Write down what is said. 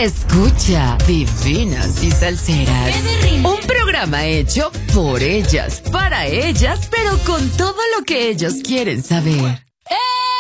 Escucha Divinas y Salseras. Un programa hecho por ellas, para ellas, pero con todo lo que ellos quieren saber.